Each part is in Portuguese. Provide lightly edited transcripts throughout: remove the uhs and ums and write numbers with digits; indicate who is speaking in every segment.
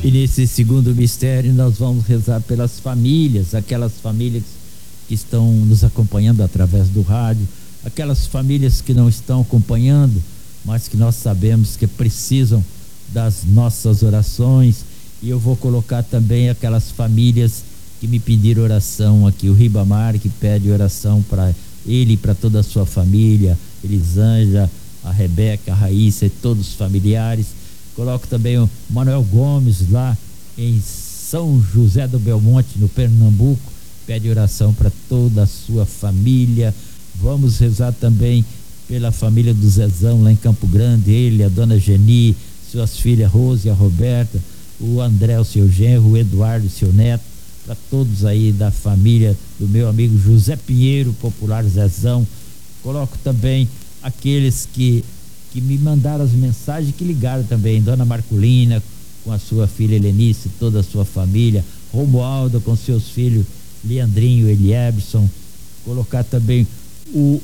Speaker 1: E nesse segundo mistério nós vamos rezar pelas famílias, aquelas famílias que estão nos acompanhando através do rádio, aquelas famílias que não estão acompanhando, mas que nós sabemos que precisam das nossas orações. E eu vou colocar também aquelas famílias que me pediram oração aqui, o Ribamar, que pede oração para ele e para toda a sua família, Elisângela, a Rebeca, a Raíssa e todos os familiares. Coloco também o Manuel Gomes lá em São José do Belmonte, no Pernambuco, pede oração para toda a sua família. Vamos rezar também pela família do Zezão lá em Campo Grande, ele, a dona Geni, suas filhas Rose e a Roberta, o André, o seu genro, o Eduardo, o seu neto, para todos aí da família do meu amigo José Pinheiro, popular Zezão. Coloco também aqueles que me mandaram as mensagens, que ligaram também, dona Marculina com a sua filha Helenice, toda a sua família, Romualdo com seus filhos Leandrinho, Eliebson. Colocar também o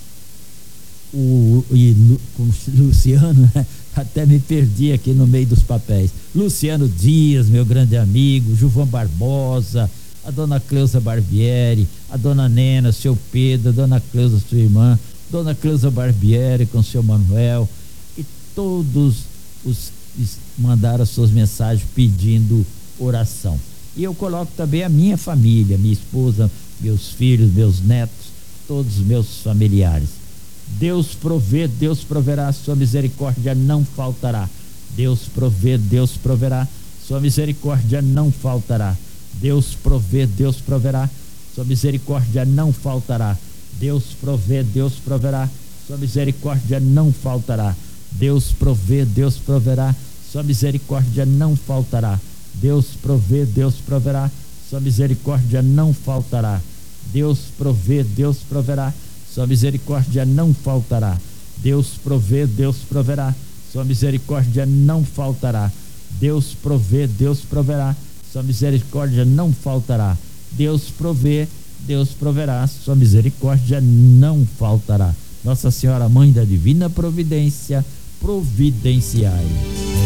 Speaker 1: Luciano, né? Até me perdi aqui no meio dos papéis. Luciano Dias, meu grande amigo, Gilvan Barbosa, a dona Cleusa Barbieri, a dona Nena, seu Pedro, a dona Cleusa, sua irmã, dona Cleusa Barbieri com seu Manuel, e todos os que mandaram as suas mensagens pedindo oração. E eu coloco também a minha família, minha esposa, meus filhos, meus netos, todos os meus familiares. Deus provê, Deus proverá, sua misericórdia não faltará. Deus provê, Deus proverá, sua misericórdia não faltará. Deus provê, Deus proverá, sua misericórdia não faltará. Deus provê, Deus proverá, sua misericórdia não faltará. Deus provê, Deus proverá, sua misericórdia não faltará. Deus provê, Deus proverá, sua misericórdia não faltará. Deus provê, Deus proverá, sua misericórdia não faltará. Deus provê, Deus proverá, sua misericórdia não faltará. Deus provê, Deus proverá, sua misericórdia não faltará. Deus provê, Deus proverá, sua misericórdia não faltará. Nossa Senhora, Mãe da Divina Providência, providenciai.